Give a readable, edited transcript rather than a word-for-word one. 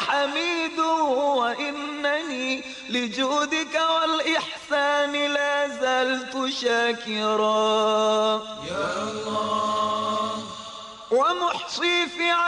حميد وإنني لجودك والإحسان لا زلت شاكرا. يا الله ومحصي في